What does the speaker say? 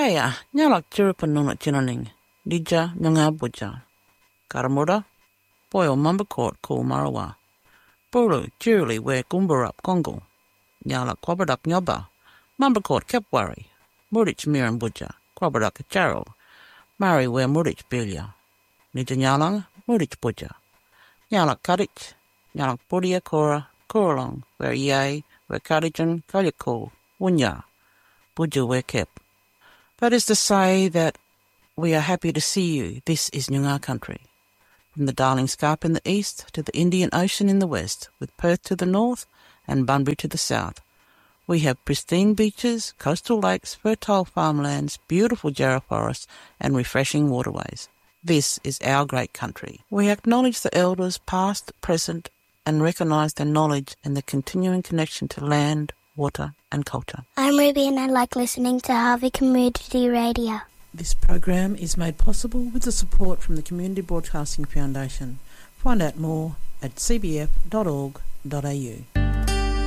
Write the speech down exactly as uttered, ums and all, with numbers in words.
Aya, nyalak chiripan nunat chinaning, dija nyanga buja. Karamura, boyo mambakort ko marawa. Buru, jiruli we gumbarup Congo. Nyalak kwabadak nyoba. Mambakort kepwari. Murich miran buja. Kwabadak charo. Mari we murich bilya. Nija nyalang, murich buja. Nyalak kadich. Nyalak budia kora. Koralong, we yay. We kadijan kalyako. Wunya. Buja we kep. That is to say that we are happy to see you. This is Noongar country. From the Darling Scarp in the east to the Indian Ocean in the west, with Perth to the north and Bunbury to the south. We have pristine beaches, coastal lakes, fertile farmlands, beautiful jarrah forests and refreshing waterways. This is our great country. We acknowledge the elders past, present and recognise their knowledge and the continuing connection to land, water and culture. I'm Ruby and I like listening to Harvey Community Radio. This program is made possible with the support from the Community Broadcasting Foundation. Find out more at c b f dot org dot a u.